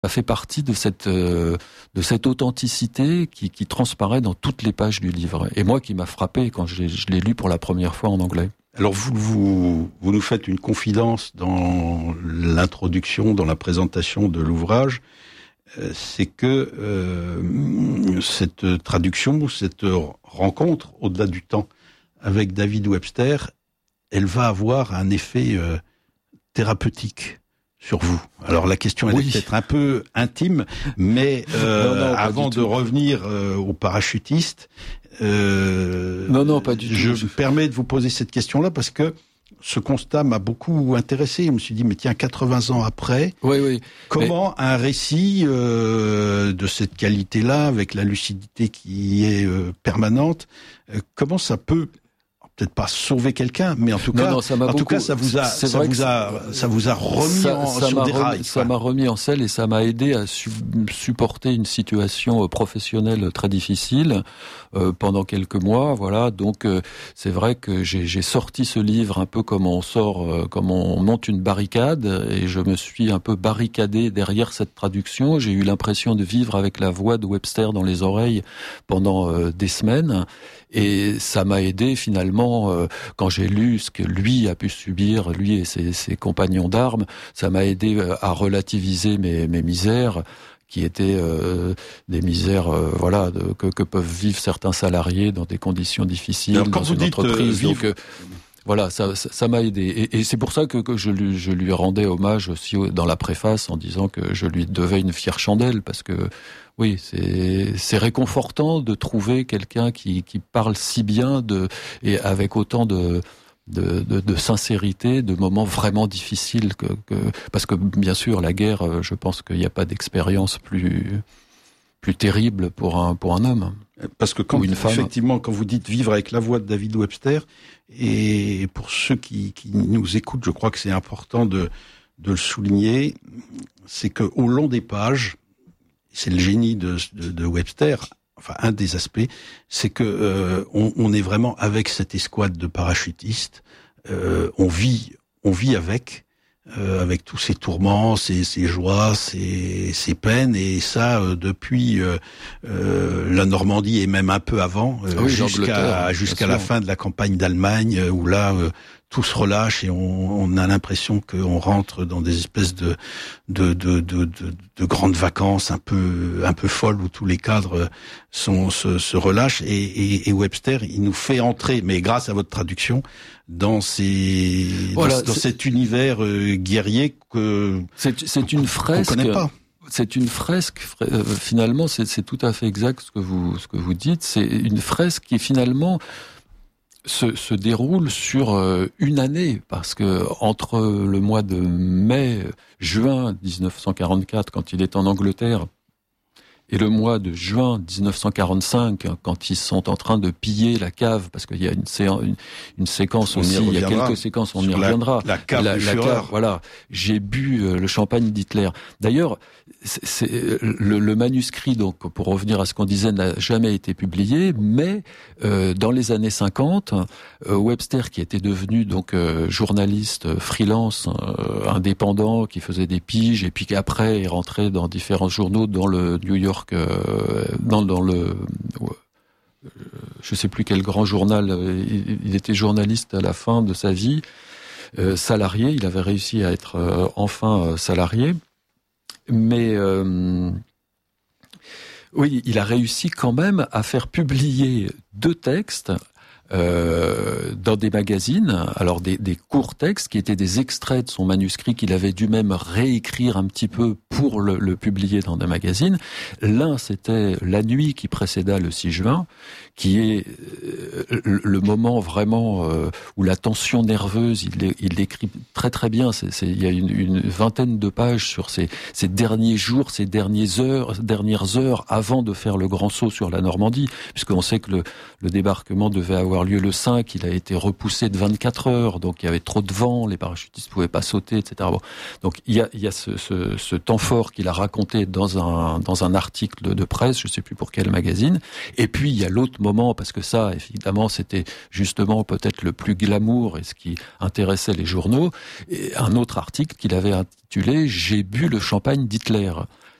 Ça fait partie de cette authenticité qui transparaît dans toutes les pages du livre. Et moi, qui m'a frappé quand je l'ai lu pour la première fois en anglais. Alors vous nous faites une confidence dans l'introduction, dans la présentation de l'ouvrage, c'est que cette traduction, cette rencontre au-delà du temps avec David Webster, elle va avoir un effet thérapeutique sur vous. Alors la question elle est peut-être un peu intime, mais non, avant de revenir aux parachutistes, pas du tout. Je me permets de vous poser cette question-là parce que ce constat m'a beaucoup intéressé. Je me suis dit, mais tiens, 80 ans après, comment un récit de cette qualité-là, avec la lucidité qui est permanente, comment ça peut peut-être pas sauver quelqu'un, mais en tout cas, ça vous a remis sur des rails. Ça m'a remis en selle et ça m'a aidé à supporter une situation professionnelle très difficile pendant quelques mois. Voilà, donc c'est vrai que j'ai sorti ce livre un peu comme on monte une barricade, et je me suis un peu barricadé derrière cette traduction. J'ai eu l'impression de vivre avec la voix de Webster dans les oreilles pendant des semaines. Et ça m'a aidé finalement, quand j'ai lu ce que lui a pu subir, lui et ses compagnons d'armes, ça m'a aidé à relativiser mes misères, qui étaient des misères que peuvent vivre certains salariés dans des conditions difficiles. Alors, dans une entreprise. Donc voilà, ça m'a aidé. Et c'est pour ça que je lui rendais hommage aussi dans la préface en disant que je lui devais une fière chandelle, parce que oui, c'est réconfortant de trouver quelqu'un qui parle si bien et avec autant de sincérité, de moments vraiment difficiles parce que bien sûr la guerre, je pense qu'il n'y a pas d'expérience plus terrible pour un homme. Parce que effectivement, quand vous dites vivre avec la voix de David Webster, et pour ceux qui nous écoutent, je crois que c'est important de le souligner, c'est que au long des pages, c'est le génie de Webster. Enfin, un des aspects, c'est que on est vraiment avec cette escouade de parachutistes. On vit avec tous ces tourments, ces joies, ces peines, et ça depuis la Normandie et même un peu avant, jusqu'à la fin de la campagne d'Allemagne, où là tout se relâche et on a l'impression qu'on rentre dans des espèces de grandes vacances un peu folles, où tous les cadres se relâchent, et Webster il nous fait entrer, mais grâce à votre traduction, dans cet univers guerrier que c'est une fresque qu'on connaît pas. C'est une fresque, finalement, c'est tout à fait exact ce que vous dites. C'est une fresque qui finalement se déroule sur une année, parce que entre le mois de juin 1944, quand il est en Angleterre, et le mois de juin 1945, quand ils sont en train de piller la cave, parce qu'il y a une séquence aussi, il y a quelques séquences, on y reviendra. La cave, voilà. J'ai bu le champagne d'Hitler. D'ailleurs, le manuscrit, donc, pour revenir à ce qu'on disait, n'a jamais été publié, mais dans les années 50, Webster, qui était devenu donc journaliste freelance, indépendant, qui faisait des piges, et puis qu'après est rentré dans différents journaux, dans le New York, dans le je sais plus quel grand journal, il était journaliste à la fin de sa vie, salarié, il avait réussi à être enfin salarié, mais oui, il a réussi quand même à faire publier 2 textes dans des magazines, alors des courts textes qui étaient des extraits de son manuscrit qu'il avait dû même réécrire un petit peu pour le publier dans des magazines. L'un, c'était La nuit qui précéda le 6 juin, qui est le moment vraiment où la tension nerveuse, il l'écrit très très bien. Il y a une vingtaine de pages sur ces derniers jours, ces dernières heures avant de faire le grand saut sur la Normandie, puisqu'on sait que le débarquement devait avoir lieu le 5, il a été repoussé de 24 heures, donc il y avait trop de vent, les parachutistes pouvaient pas sauter, etc. Bon. Donc il y a ce temps fort qu'il a raconté dans un article de presse, je sais plus pour quel magazine, et puis il y a l'autre moment, parce que ça, évidemment, c'était justement peut-être le plus glamour et ce qui intéressait les journaux, et un autre article qu'il avait intitulé « J'ai bu le champagne d'Hitler ».